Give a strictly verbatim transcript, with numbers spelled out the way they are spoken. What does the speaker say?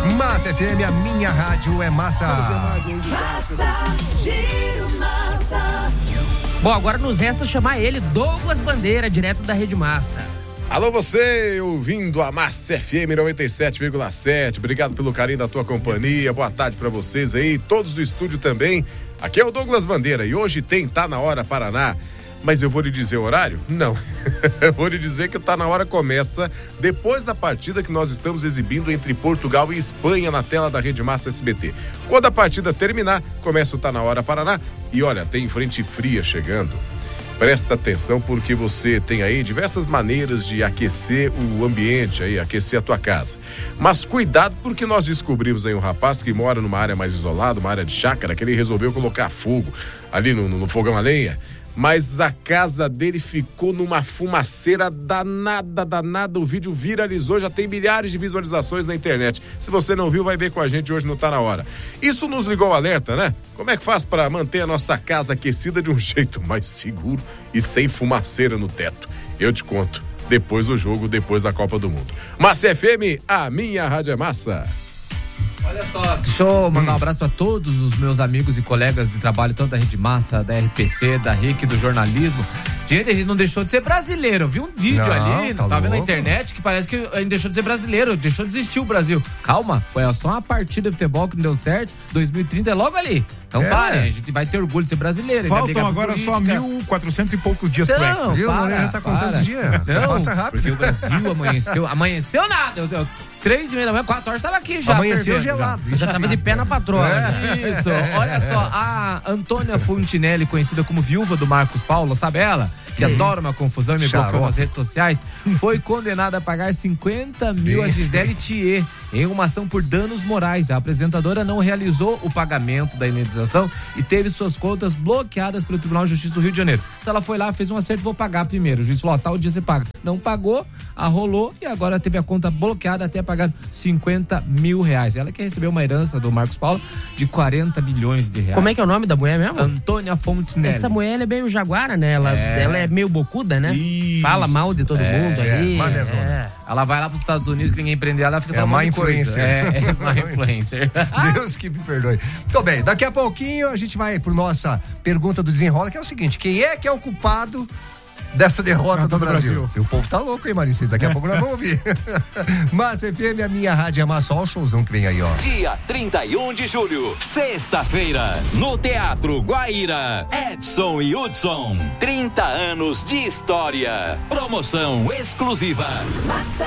Massa F M, a minha rádio é massa. Massa, Giro Massa. Bom, agora nos resta chamar ele, Douglas Bandeira, direto da Rede Massa. Alô você, ouvindo a Massa F M noventa e sete vírgula sete, obrigado pelo carinho da tua companhia, boa tarde pra vocês aí, todos do estúdio também. Aqui é o Douglas Bandeira e hoje tem Tá Na Hora Paraná, mas eu vou lhe dizer o horário? Não, eu vou lhe dizer que o Tá Na Hora começa depois da partida que nós estamos exibindo entre Portugal e Espanha na tela da Rede Massa S B T. Quando a partida terminar, começa o Tá Na Hora Paraná e olha, tem frente fria chegando. Presta atenção porque você tem aí diversas maneiras de aquecer o ambiente aí, aquecer a tua casa. Mas cuidado porque nós descobrimos aí um rapaz que mora numa área mais isolada, uma área de chácara, que ele resolveu colocar fogo ali no, no, no fogão a lenha. Mas a casa dele ficou numa fumaceira danada, danada. O vídeo viralizou, já tem milhares de visualizações na internet. Se você não viu, vai ver com a gente hoje no Tá Na Hora. Isso nos ligou o alerta, né? Como é que faz para manter a nossa casa aquecida de um jeito mais seguro e sem fumaceira no teto? Eu te conto, depois do jogo, depois da Copa do Mundo. Massa F M, a minha rádio é massa. Olha só, deixa eu mandar um abraço para todos os meus amigos e colegas de trabalho, tanto da Rede Massa, da R P C, da R I C, do jornalismo. Gente, a gente não deixou de ser brasileiro. Eu vi um vídeo não, ali, tá tá vendo na louco. internet, que parece que a gente deixou de ser brasileiro, deixou de existir o Brasil. Calma, foi só uma partida de futebol que não deu certo. dois mil e trinta é logo ali. Então, É. para, a gente vai ter orgulho de ser brasileiro. Faltam agora só mil e quatrocentos e poucos dias pro Hexa. Viu? para, Já tá contando para. os dias. Não, Passa rápido. porque o Brasil amanheceu, amanheceu nada. Eu, eu, três e meia da manhã, quatro horas, tava aqui já. Amanheceu fervendo gelado. Eu já isso tava sim. de pé na patroa. Isso, olha só, a Antônia Fontinelli, conhecida como viúva do Marcos Paulo, sabe ela? Que adora uma confusão e me Xarope. bloqueou nas redes sociais, foi condenada a pagar cinquenta mil a Gisele Thier em uma ação por danos morais. A apresentadora não realizou o pagamento da indenização e teve suas contas bloqueadas pelo Tribunal de Justiça do Rio de Janeiro. Então ela foi lá, fez um acerto, vou pagar primeiro. O juiz falou, ó, tal dia você paga. Não pagou, arrolou e agora teve a conta bloqueada até pagar cinquenta mil reais. Ela que recebeu uma herança do Marcos Paulo de quarenta milhões de reais. Como é que é o nome da mulher mesmo? Antônia Fontinelli. Essa mulher ela é meio jaguara, né? Ela É. é, ela é meio bocuda, né? Isso. Fala mal de todo É, mundo é, aí. manezona. É. Ela vai lá pros Estados Unidos, que ninguém prendeu ela, fica É falando má um monte de coisa. influencer. É, é má influencer. Deus que me perdoe. Muito bem, daqui a pouquinho a gente vai por nossa pergunta do desenrola, que é o seguinte: quem é que é o culpado dessa derrota do, do Brasil? Brasil. E o povo tá louco, hein, Maricê? Daqui a pouco nós vamos ouvir. Massa F M, a minha rádio é massa. Olha o showzão que vem aí, ó. Dia trinta e um de julho, sexta-feira, no Teatro Guaíra, Edson e Hudson, trinta anos de história. Promoção exclusiva. Massa,